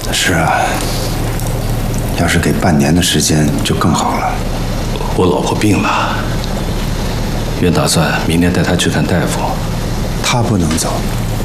是啊，要是给半年的时间就更好了。 我老婆病了，原打算明天带她去看大夫。 她不能走，